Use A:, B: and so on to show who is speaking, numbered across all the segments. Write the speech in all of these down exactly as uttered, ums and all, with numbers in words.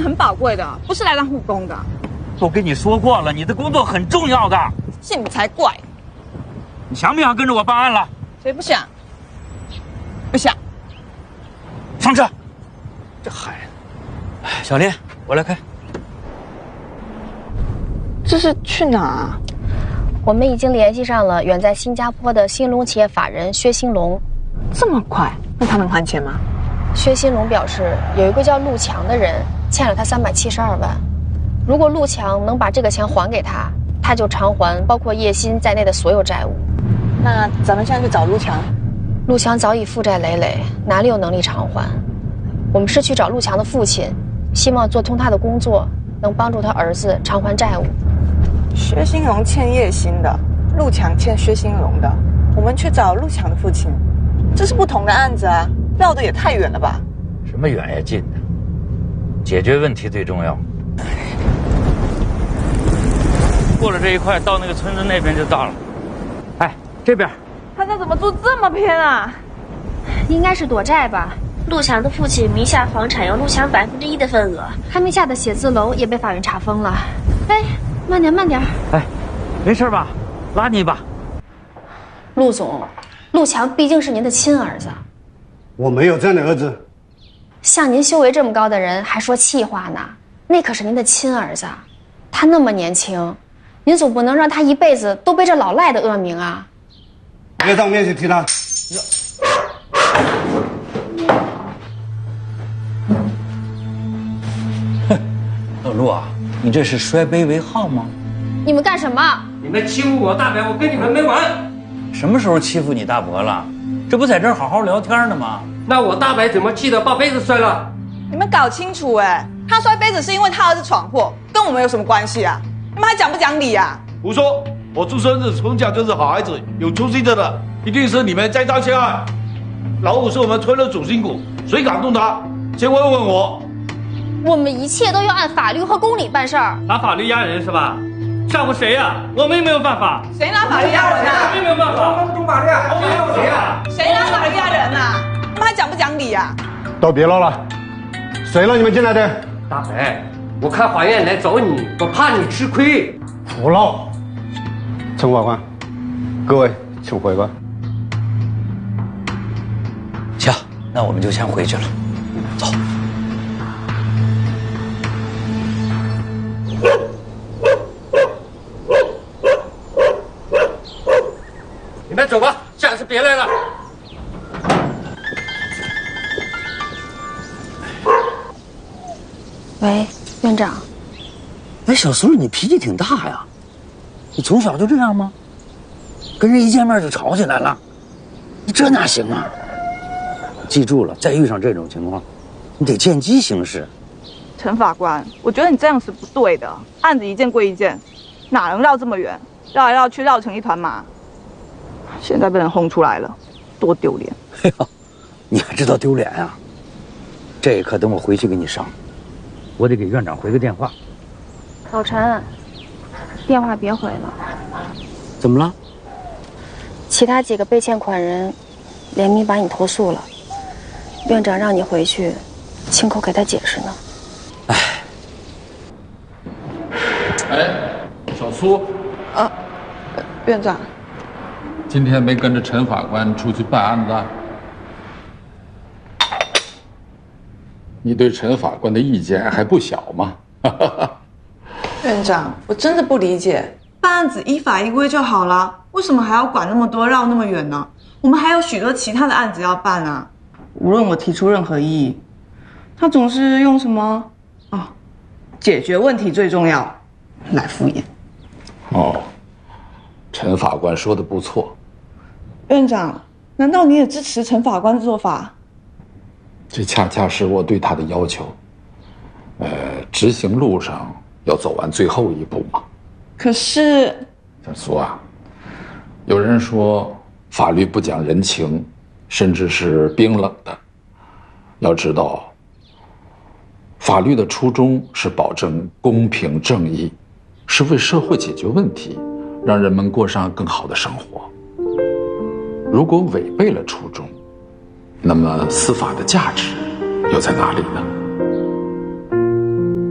A: 很宝贵的，不是来当护工的。
B: 都跟你说过了，你的工作很重要的。
A: 信你才怪！
B: 你想不想跟着我办案了？
A: 谁不想？不想。
B: 上车。这孩子，小林，我来开。
A: 这是去哪儿啊？
C: 我们已经联系上了远在新加坡的兴隆企业法人薛兴隆。
A: 这么快？那他能还钱吗？
C: 薛兴隆表示，有一个叫陆强的人欠了他三百七十二万，如果陆强能把这个钱还给他，他就偿还包括叶薪在内的所有债务。
A: 那咱们现在去找陆强。
C: 陆强早已负债累累，哪里有能力偿还？我们是去找陆强的父亲，希望做通他的工作，能帮助他儿子偿还债务。
A: 薛兴隆欠叶薪的，陆强欠薛兴隆的，我们去找陆强的父亲，这是不同的案子啊，绕得也太远了吧？
B: 什么远呀近的？解决问题最重要。过了这一块，到那个村子那边就到了。哎，这边。
A: 他家怎么住这么偏啊？
C: 应该是躲债吧。陆强的父亲名下房产有陆强百分之一的份额，他名下的写字楼也被法院查封了。哎，慢点慢点。
B: 哎，没事吧？拉你一把。
C: 陆总，陆强毕竟是您的亲儿子。
D: 我没有这样的儿子。
C: 像您修为这么高的人还说气话呢？那可是您的亲儿子，他那么年轻，您总不能让他一辈子都背着老赖的恶名啊！
D: 别在我面前提他。
B: 老陆啊，你这是摔杯为号吗？
C: 你们干什么？
E: 你们欺负我大伯，我跟你们没完！
B: 什么时候欺负你大伯了？这不在这儿好好聊天呢吗？
E: 那我大伯怎么气得把杯子摔了？
A: 你们搞清楚哎、欸，他摔杯子是因为他儿子闯祸，跟我们有什么关系啊？你们还讲不讲理啊？
F: 胡说！我出生日从小就是好孩子，有出息的了，一定是你们栽赃陷害。老五是我们村的主心骨，谁敢动他？先问问我。
C: 我们一切都要按法律和公理办事儿。
E: 拿法律压人是吧？吓唬谁呀？我们又没有办法。
A: 谁拿法律压人啊？
E: 我们没有办法。我们懂法律啊？我们有谁啊？
A: 谁拿法律压人啊？你们还讲不讲理啊？
D: 都别闹了，谁让你们进来的？
E: 大伯，我看法院来找你，我怕你吃亏。
D: 胡闹！陈法官，各位请回吧。
B: 行，那我们就先回去了。走。
E: 你们走吧，下次别来了。
C: 喂，院长。
B: 哎，小孙，你脾气挺大呀，你从小就这样吗？跟人一见面就吵起来了，你这哪行啊？记住了，再遇上这种情况，你得见机行事。
A: 陈法官，我觉得你这样是不对的。案子一件归一件，哪能绕这么远？绕来绕去，绕成一团麻。现在被人轰出来了，多丢脸！
B: 哎呀，你还知道丢脸呀？这可等我回去给你上。我得给院长回个电话。
C: 老陈，电话别回了。
B: 怎么了？
C: 其他几个被欠款人联名把你投诉了，院长让你回去亲口给他解释呢。
B: 哎，
G: 哎，小苏，
A: 啊，院长，
G: 今天没跟着陈法官出去办案子？你对陈法官的意见还不小嘛？
A: 院长，我真的不理解，办案子依法依规就好了，为什么还要管那么多，绕那么远呢？我们还有许多其他的案子要办啊。无论我提出任何异议，他总是用什么哦，解决问题最重要来敷衍。
G: 哦，陈法官说的不错。
A: 院长，难道你也支持陈法官的做法？
G: 这恰恰是我对他的要求。呃，执行路上要走完最后一步嘛。
A: 可是，
G: 小苏啊，有人说法律不讲人情，甚至是冰冷的。要知道，法律的初衷是保证公平正义，是为社会解决问题，让人们过上更好的生活。如果违背了初衷，那么司法的价值又在哪里呢？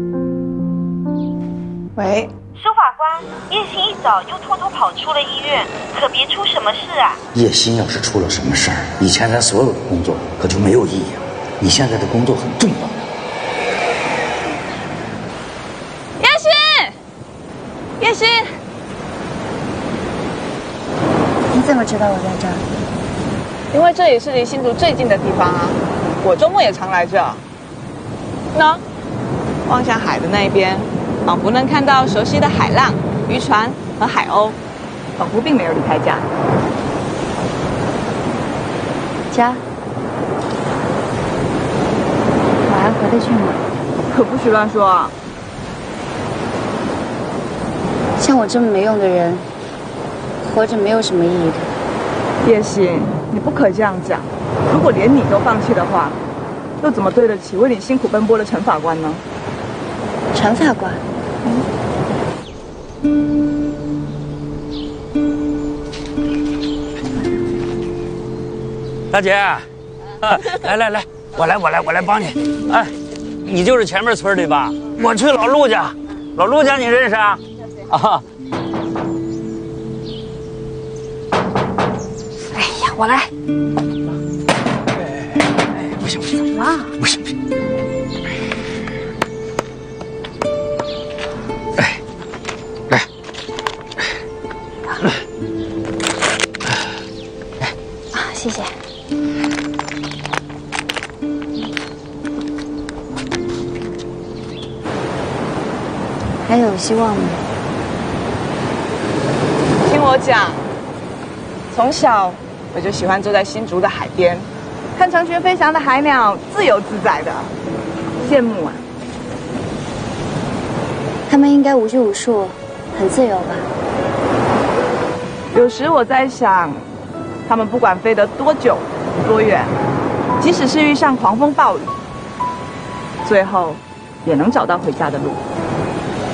A: 喂，
H: 苏法官，叶欣一早又偷偷跑出了医院，可别出什么事啊！
B: 叶欣要是出了什么事儿，以前咱所有的工作可就没有意义了。你现在的工作很重要。
A: 叶欣，叶欣，
I: 你怎么知道我在这儿？
A: 因为这里是离新竹最近的地方啊，我周末也常来这。那，望向海的那一边，仿佛能看到熟悉的海浪、渔船和海鸥，仿佛并没有离开家。
I: 家？我还回得去吗？
A: 可不许乱说啊！
I: 像我这么没用的人，活着没有什么意义的。
A: 叶欣，你不可这样讲。如果连你都放弃的话，又怎么对得起为你辛苦奔波的陈法官呢？
I: 陈法官。
B: 大姐，啊、来来来，我来我来我来帮你。哎，你就是前面村的吧？我去老陆家，老陆家你认识啊？啊。
I: 哎呀，我来。
B: 哎，不行不行啊，不行不行。哎，来。
I: 啊，谢谢。还有希望吗？
A: 听我讲，从小我就喜欢坐在新竹的海边，看成群飞翔的海鸟，自由自在的，羡慕啊！
I: 他们应该无拘无束，很自由吧？
A: 有时我在想，他们不管飞得多久、多远，即使是遇上狂风暴雨，最后也能找到回家的路。